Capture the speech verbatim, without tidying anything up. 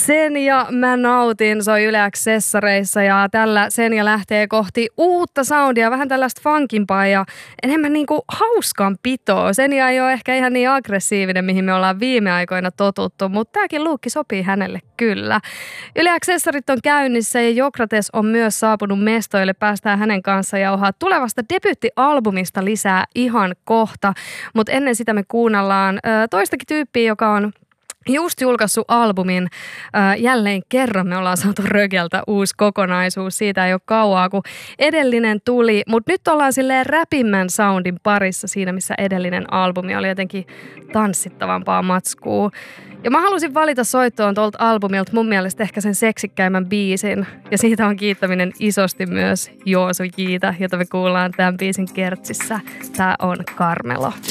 Senja mä nautin soi Yle X-sessareissa ja tällä Senja lähtee kohti uutta soundia, vähän tällaista funkimpaa ja enemmän niinku hauskan pitoa. Senja ei ole ehkä ihan niin aggressiivinen, mihin me ollaan viime aikoina totuttu, mutta tääkin luukki sopii hänelle kyllä. Yle X-sessarit on käynnissä ja Jokrates on myös saapunut mestoille. Päästään hänen kanssaan jauhaa tulevasta debyyttialbumista lisää ihan kohta, mutta ennen sitä me kuunnellaan ö, toistakin tyyppiä, joka on just julkaissut albumin. Äh, jälleen kerran me ollaan saatu Rögeltä uusi kokonaisuus. Siitä ei ole kauaa, kun edellinen tuli. Mutta nyt ollaan silleen räpimmän soundin parissa siinä, missä edellinen albumi oli jotenkin tanssittavampaa matskua. Ja mä halusin valita soittoon tuolta albumilta mun mielestä ehkä sen seksikkäimmän biisin. Ja siitä on kiittäminen isosti myös Joosu Jiitä, jota me kuullaan tämän biisin kertsissä. Tää on Karmelo.